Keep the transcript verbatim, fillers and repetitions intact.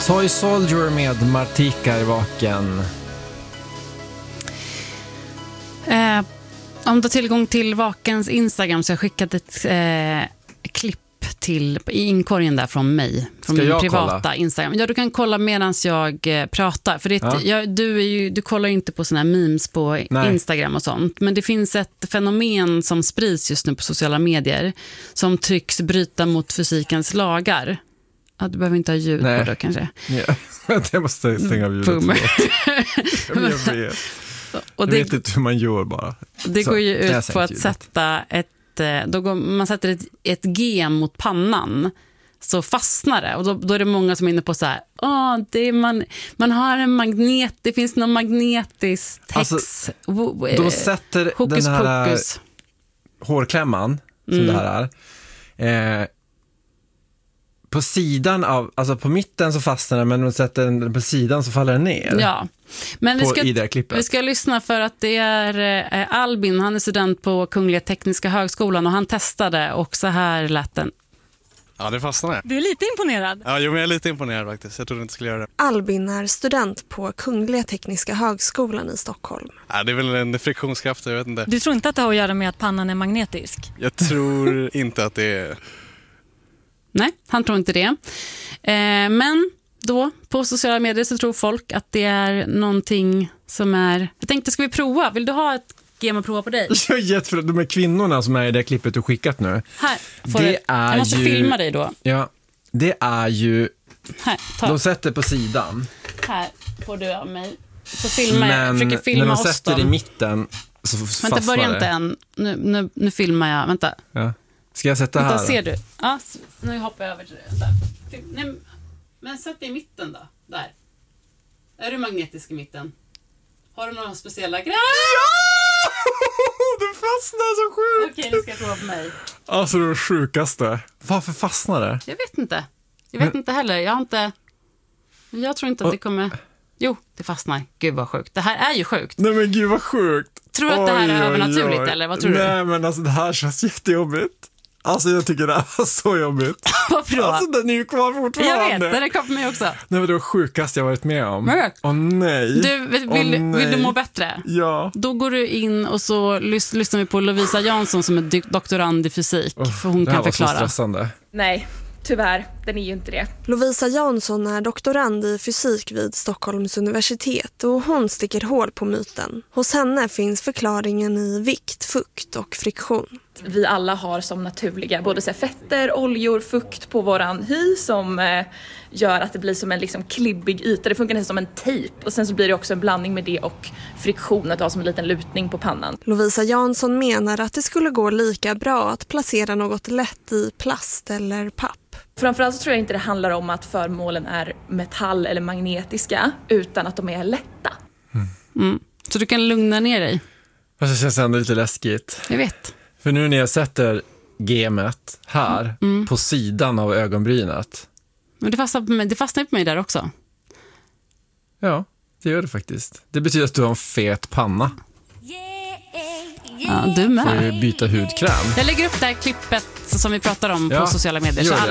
Soy Soldier med Martika i vaken. Eh, om du har tillgång till Vakens Instagram så har jag skickat ett eh, klipp till, i inkorgen där från mig. Från Ska min privata kolla? Instagram. Ja, du kan kolla medan jag eh, pratar. För det, Ja. jag, du, är ju, du kollar ju inte på såna här memes på Nej. Instagram och sånt. Men det finns ett fenomen som sprids just nu på sociala medier som tycks bryta mot fysikens lagar. Ja, du behöver inte ha ljud Nej. på det kanske. Ja. Jag måste stänga av ljudet. Boom. Jag vet, och jag det, vet inte hur man gör bara. det Så, går ju jag ut sänker på att ljudet. sätta ett, då går, man sätter ett, ett G mot pannan så fastnar det. Och då, då är det många som är inne på så här, åh, det är man, man har en magnet, det finns någon magnetisk text. Alltså, Wo- de eh, sätter hokus den här pokus. hårklämman som Mm. det här är eh, på sidan av, alltså på mitten så fastnar den, men om de sätter den på sidan så faller den ner. Ja, men vi På, ska, i det här klippet. vi ska lyssna för att det är eh, Albin, han är student på Kungliga Tekniska högskolan och han testade och så här lät den. Ja, det fastnar. Du är lite imponerad. Ja, jo, men jag är lite imponerad faktiskt. Jag trodde inte skulle göra det. Albin är student på Kungliga Tekniska högskolan i Stockholm. Ja, det är väl en friktionskraft, jag vet inte. Du tror inte att det har att göra med att pannan är magnetisk? Jag tror inte att det är... Nej, han tror inte det. Eh, men då på sociala medier så tror folk att det är någonting som är... Jag tänkte, ska vi prova? Vill du ha ett game att prova på dig? Jag är jätteför, de här kvinnorna som är i det klippet du skickat nu. Här får Det du. är Jag måste ju- filma dig då. Ja, det är ju, Här, ta. de sätter på sidan. Här får du av mig. Så filmar jag. Jag Men försöker filma när de oss sätter då. i mitten så fastnar Vänta, börja det. inte än. Nu, nu, nu filmar jag. Vänta. Ja. Ska jag sätta Vänta, här? ser du? Ja, s- nu hoppar jag över till det. Där. Film- Nej, men sätt dig i mitten då. Där. Är du magnetisk i mitten? Har du några speciella grejer? Det fastnar så sjukt! Okej, nu ska jag prova på mig. Alltså det sjukaste. Varför fastnar det? Jag vet inte. Jag vet Men- inte heller. Jag har inte... Jag tror inte att det kommer... Jo, det fastnar. Gud vad sjukt. Det här är ju sjukt. Nej men gud vad sjukt. Tror du att det här är Oj, oj, övernaturligt, oj. eller vad tror du? Nej men alltså det här känns jättejobbigt. Alltså jag tycker det här var så jobbigt. Varför då? Alltså den är ju kvar fortfarande. Jag vet, den är kvar på mig också. Nej men det var sjukaste jag varit med om. Men- Åh nej. Du, vill, Åh, vill, vill nej. du må bättre? Ja. Då går du in och så lys- lyssnar vi på Lovisa Jansson som är dy- doktorand i fysik. för hon Det här kan var så förklara. stressande. Nej, tyvärr. Den är ju inte det. Lovisa Jansson är doktorand i fysik vid Stockholms universitet och hon sticker hål på myten. Hos henne finns förklaringen i vikt, fukt och friktion. Vi alla har som naturliga både så här fetter, oljor, fukt på våran hy som eh, gör att det blir som en liksom klibbig yta. Det funkar nästan som en tejp. Och sen så blir det också en blandning med det och friktion, att ha som en liten lutning på pannan. Lovisa Jansson menar att det skulle gå lika bra att placera något lätt i plast eller papp. Framförallt så tror jag inte det handlar om att föremålen är metall eller magnetiska, utan att de är lätta. Mm. Så du kan lugna ner dig. Fast det känns ändå lite läskigt. Jag vet. För nu när jag sätter gemet här Mm. på sidan av ögonbrynet. Men det fastnar på mig, det fastnar på mig där också. Ja, det gör det faktiskt. Det betyder att du har en fet panna. Ja, du med. För att byta hudkräm. Jag lägger upp det här klippet som vi pratar om Ja, på sociala medier. gör Så det.